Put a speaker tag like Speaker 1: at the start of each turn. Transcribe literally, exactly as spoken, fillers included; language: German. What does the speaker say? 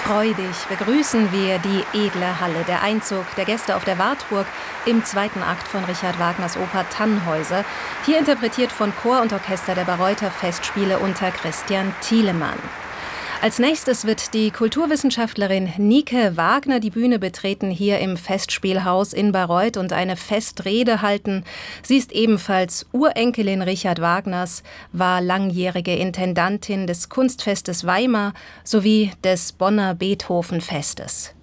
Speaker 1: Freudig begrüßen wir die edle Halle, der Einzug der Gäste auf der Wartburg im zweiten Akt von Richard Wagners Oper Tannhäuser, hier interpretiert von Chor und Orchester der Bayreuther Festspiele unter Christian Thielemann. Als nächstes wird die Kulturwissenschaftlerin Nike Wagner die Bühne betreten, hier im Festspielhaus in Bayreuth und eine Festrede halten. Sie ist ebenfalls Urenkelin Richard Wagners, war langjährige Intendantin des Kunstfestes Weimar sowie des Bonner Beethoven-Festes.